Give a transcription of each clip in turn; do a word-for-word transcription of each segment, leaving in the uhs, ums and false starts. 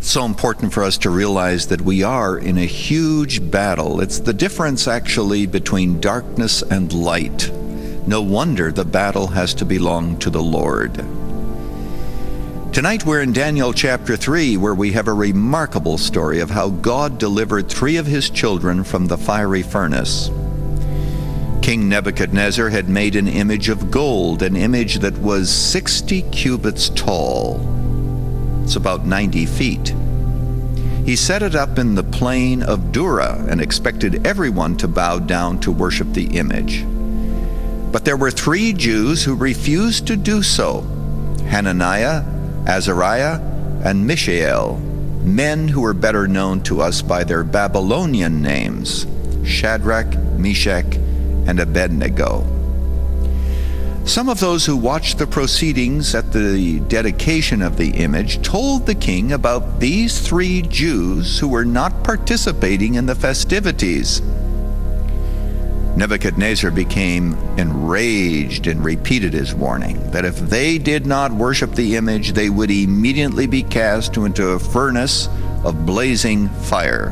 It's so important for us to realize that we are in a huge battle. It's the difference actually between darkness and light. No wonder the battle has to belong to the Lord. Tonight we're in Daniel chapter three, where we have a remarkable story of how God delivered three of his children from the fiery furnace. King Nebuchadnezzar had made an image of gold, an image that was sixty cubits tall. It's about ninety feet. He set it up in the plain of Dura and expected everyone to bow down to worship the image. But there were three Jews who refused to do so: Hananiah, Azariah, and Mishael, men who were better known to us by their Babylonian names, Shadrach, Meshach, and Abednego. Some of those who watched the proceedings at the dedication of the image told the king about these three Jews who were not participating in the festivities. Nebuchadnezzar became enraged and repeated his warning that if they did not worship the image, they would immediately be cast into a furnace of blazing fire.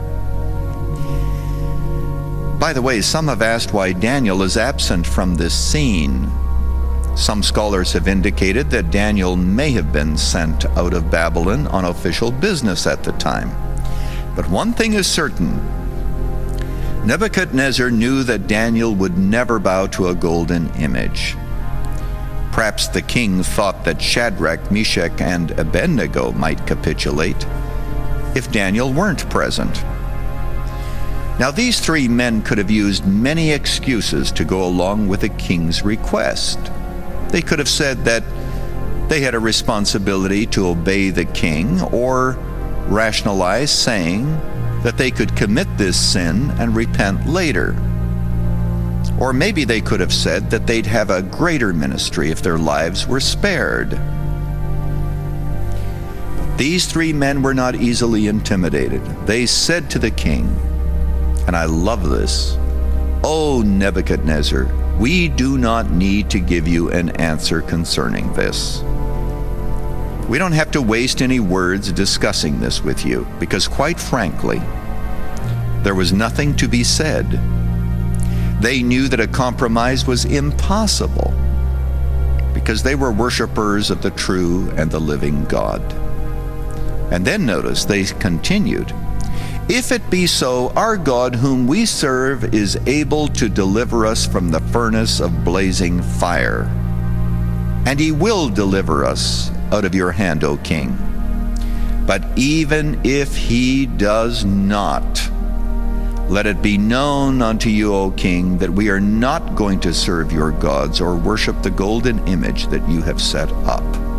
By the way, some have asked why Daniel is absent from this scene. Some scholars have indicated that Daniel may have been sent out of Babylon on official business at the time. But one thing is certain: Nebuchadnezzar knew that Daniel would never bow to a golden image. Perhaps the king thought that Shadrach, Meshach, and Abednego might capitulate if Daniel weren't present. Now, these three men could have used many excuses to go along with the king's request. They could have said that they had a responsibility to obey the king, or rationalize saying that they could commit this sin and repent later. Or maybe they could have said that they'd have a greater ministry if their lives were spared. These three men were not easily intimidated. They said to the king, and I love this, "O Nebuchadnezzar, we do not need to give you an answer concerning this. We don't have to waste any words discussing this with you, because quite frankly, there was nothing to be said." They knew that a compromise was impossible because they were worshipers of the true and the living God. And then notice they continued, "If it be so, our God whom we serve is able to deliver us from the furnace of blazing fire. And he will deliver us out of your hand, O king. But even if he does not, let it be known unto you, O king, that we are not going to serve your gods or worship the golden image that you have set up."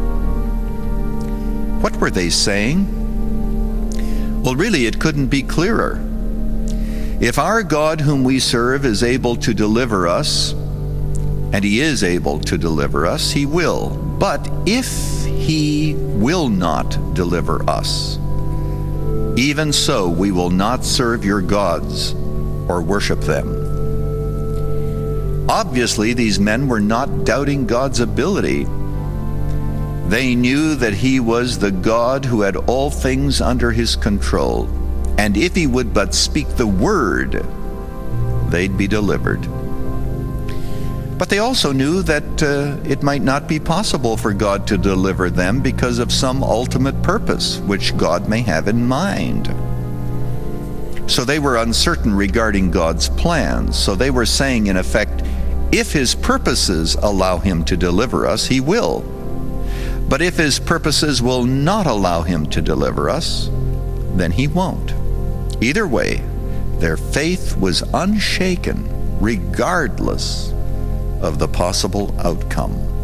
What were they saying? Well, really, it couldn't be clearer. If our God whom we serve is able to deliver us, and he is able to deliver us, he will. But if he will not deliver us, even so we will not serve your gods or worship them. Obviously, these men were not doubting God's ability. They knew that he was the God who had all things under his control, and if he would but speak the word, they'd be delivered. But they also knew that uh, it might not be possible for God to deliver them because of some ultimate purpose which God may have in mind. So they were uncertain regarding God's plans. So they were saying, in effect, if his purposes allow him to deliver us, he will. But if his purposes will not allow him to deliver us, then he won't. Either way, their faith was unshaken, regardless of the possible outcome.